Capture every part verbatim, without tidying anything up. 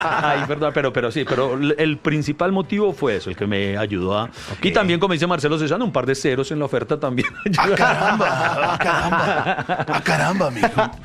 Ay, perdón, pero, pero sí, pero el principal motivo fue eso, el que me ayudó a... Okay. Y también, como dice Marcelo Cezanne, un par de ceros en la oferta también. ¡Ah, caramba! ¡Ah, caramba! ¡Ah, caramba, amigo!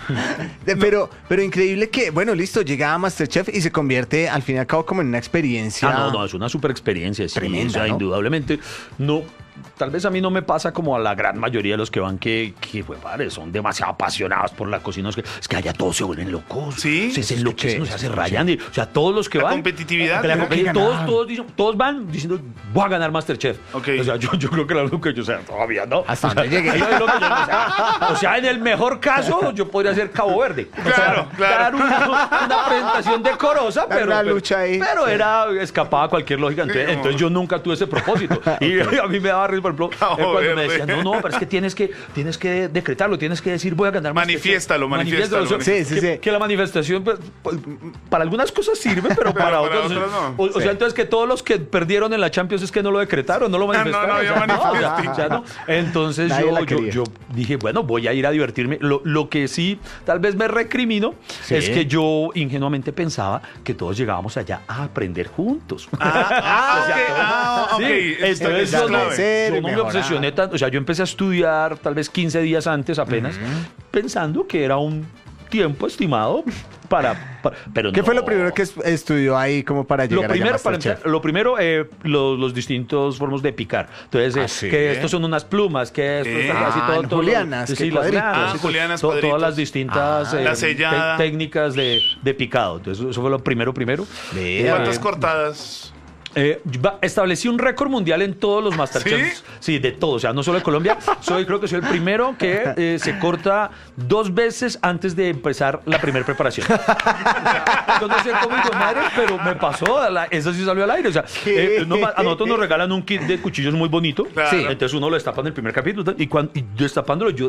Pero, pero increíble que, bueno, listo, llega a MasterChef y se convierte, al fin y al cabo, como en una experiencia... Ah, no, no, es una super experiencia, sí, tremenda, o sea, ¿no? Indudablemente, no... Tal vez a mí no me pasa como a la gran mayoría de los que van que, que pues, padre, son demasiado apasionados por la cocina. Es que, es que allá todos se vuelven locos. Sí. Se, se enloquecen, se rayan. Y, o sea, todos los que la van... Competitividad, la competitividad. Todos, ganar. todos, dicen, todos van diciendo, voy a ganar MasterChef. Okay. O sea, yo, yo creo que lo que yo, o sea, todavía no. Hasta o sea, donde llegue. ahí es lo que yo- o, sea, o sea, en el mejor caso, yo podría ser Cabo Verde. O sea, Claro, claro. Dar una, una presentación decorosa, Dar pero... una pero- lucha ahí. Pero Sí. era escapaba a cualquier lógica. Entonces, Sí, entonces yo nunca tuve ese propósito. Y a mí me daba risa, por ejemplo, Cabo eh, cuando me Verde. decían, no, no, pero es que tienes que, tienes que decretarlo, tienes que decir, voy a ganar más. Manifiéstalo, manifiéstalo, O sea, Sí, sí, que, sí. que la manifestación, pues, pues, para algunas cosas sirve, pero para, para otras, otras no. O, o Sí. sea, entonces que todos los que perdieron en la Champions es que no lo decretaron, no lo Ah, no, manifestaron. no había o sea, o sea, manifesting. o sea, no. Entonces Nadie la yo, yo, quería. yo dije, bueno, voy a ir a divertirme. Lo, lo que sí, tal vez me recrimino, Sí. es que yo ingenuamente pensaba que todos llegábamos allá a aprender juntos. Ah, O sea, ok, todos- ah, ok. Sí, Esto entonces es yo no, clave. Crecer, yo no me mejorar. obsesioné tanto. O sea, yo empecé a estudiar tal vez quince días antes apenas, pensando que era un tiempo estimado para... para- pero ¿Qué no. fue lo primero que es- estudió ahí como para Lo llegar allá a primero, para MasterChef? empezar, lo primero eh, los, los distintos formas de picar. Entonces, eh, Ah, ¿sí? que estos son unas plumas, que esto ¿Eh? es así, Ah, todo, en todo, julianas, sí, que las cuadritos. julianas, Ah, sí, julianas, to- todas cuadritos. las distintas Ah, eh, la te- sellada. técnicas de, de picado. Entonces, eso fue lo primero, primero. Vea. ¿Cuántas Eh, cortadas? Eh, va- establecí un récord mundial en todos los Masterchefs. ¿Sí? ¿Sí? De todo, o sea, no solo de Colombia. Soy, creo que soy el primero que eh, se corta dos veces antes de empezar la primera preparación. Yo no sé cómo hizo madre, pero me pasó. la- eso sí salió al aire. O sea, eh, no, a nosotros nos regalan un kit de cuchillos muy bonito. Claro. Sí. Entonces uno lo destapa en el primer capítulo. Y, cuando, y yo destapándolo, yo.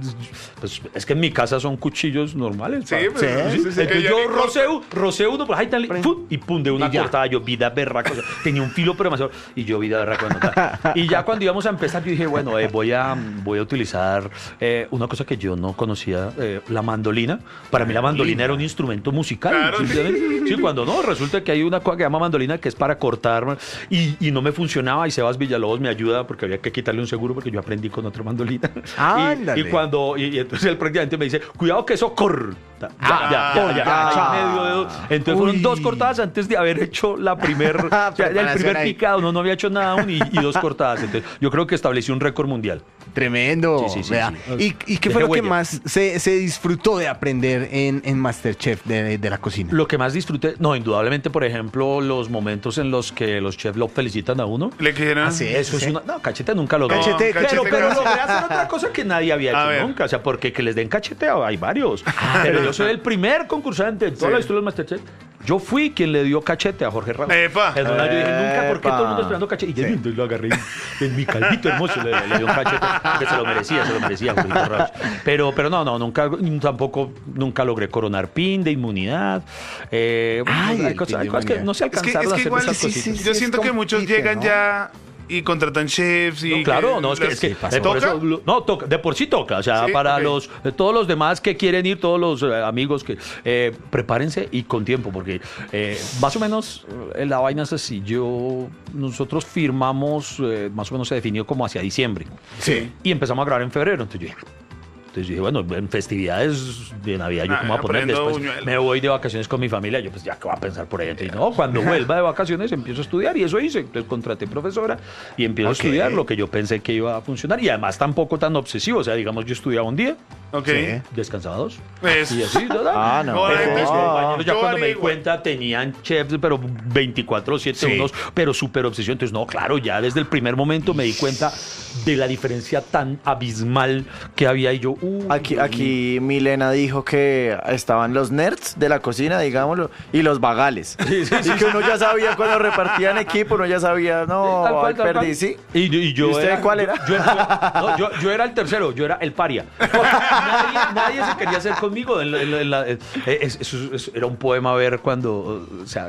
Pues, es que en mi casa son cuchillos normales. Sí, pa. pues, Sí, sí, sí, sí, Entonces que ya yo ni corta. roceo, roceo uno, pues ahí tan, ¡fum! Y pum, de una Y ya. cortada, yo vida berraca, o sea, tenía un filo pero demasiado, y yo vida berraca. no, tal. Y ya cuando íbamos a empezar, yo dije, bueno, eh, voy, a, voy a utilizar eh, una cosa que yo no conocía, eh, la mandolina. Para mí la mandolina era un instrumento musical. Claro. simplemente. Sí, cuando no, resulta que hay una cosa que se llama mandolina que es para cortar, y, y no me funcionaba, y Sebas Villalobos me ayuda porque había que quitarle un seguro porque yo aprendí con otra mandolina. Ándale. Y, y cuando, y, y entonces él prácticamente me dice, cuidado que eso corta. Ya, Ah, ya, ya, ya, ya. ahí medio dedo. Entonces fueron Uy. dos cortadas antes de haber hecho la primer, o sea, el Preparación primer ahí. picado, no, no había hecho nada aún, y, y dos cortadas. Entonces yo creo que establecí un récord mundial. Tremendo. Sí, sí, sí, vea. sí. ¿Y, y qué Dejé fue lo que huella. más se, se disfrutó de aprender en, en MasterChef de, de la cocina? Lo que más disfruté, no, indudablemente, por ejemplo, los momentos en los que los chefs lo felicitan a uno. ¿Le quisieron? Ah, sí. Eso es una. No, cachete nunca lo Cachete, pero, cachete, pero cachete. logré hacer otra cosa que nadie había A hecho ver. nunca. O sea, porque que les den cachete hay varios. Pero yo soy el primer concursante de toda Sí. la historia del Masterchef. Yo fui quien le dio cachete a Jorge Ramos. Epa. En una yo dije, nunca, ¿por qué Epa. todo el mundo esperando cachete? Y yo entonces lo agarré en mi calvito hermoso, le, le dio un cachete, que se lo merecía, se lo merecía Jorge Ramos. Pero, pero no, no, nunca, tampoco, nunca logré coronar pin de inmunidad. Eh, Ay, hay el cosas, pin de hay cosas que inmunidad. no se Es que, alcanzaron es a que hacer igual esas sí, sí, cositas. sí. yo es siento que muchos compite, llegan ¿no? ya y contratan chefs y No, claro, no, es que, las- es que pasó. eh, por ¿Toca? eso, lo- no, toca, de por sí toca, o sea, Sí, para ok. los eh, todos los demás que quieren ir, todos los eh, amigos que eh, prepárense y con tiempo, porque eh, más o menos eh, la vaina es así. Yo nosotros firmamos, eh, más o menos se definió como hacia diciembre, Sí. y empezamos a grabar en febrero. Entonces yo dije, entonces yo dije, bueno, en festividades de Navidad yo Ah, como voy a poner aprendo después, buñuelos. me voy de vacaciones con mi familia, yo pues ya qué voy a pensar por ahí. Entonces, no, cuando vuelva de vacaciones empiezo a estudiar, y eso hice. Entonces contraté profesora y empiezo Ok. a estudiar lo que yo pensé que iba a funcionar, y además tampoco tan obsesivo. O sea, digamos, yo estudiaba un día, Ok. Sí. descansaba dos, Pues, y así, ¿verdad? Ah, no. Ahora, Pero entonces, mis compañeros ya yo cuando me di haré cuenta tenían chefs, pero veinticuatro siete, Sí. unos, pero súper obsesión. Entonces, no, claro, ya desde el primer momento me di cuenta de la diferencia tan abismal que había, y yo, uh, Aquí, aquí Milena dijo que estaban los nerds de la cocina, digámoslo, y los vagales. Sí, sí, y sí, que uno ya sabía cuando repartían equipo, uno ya sabía, no, Tal cual, ay, tal perdí, cual. sí. Y, y yo ¿Y usted era, cuál era? Yo, yo- no, yo- yo era el tercero, yo era el paria. Nadie, nadie se quería hacer conmigo. En la- en la- en la- eh, es- eso es- era un poema ver cuando, o sea,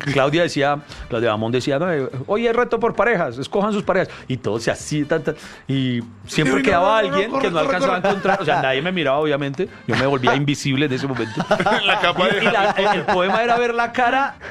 Claudia decía, Claudia Bamón decía, no, eh, oye, reto por parejas, escojan sus parejas. Y todos se así, tan, tan, y siempre Uy, no, quedaba no, no, alguien corre, que no corre, alcanzaba corre. a encontrar. O sea, nadie me miraba, obviamente. Yo me volvía invisible en ese momento. La capa de Y la- el poema era ver la cara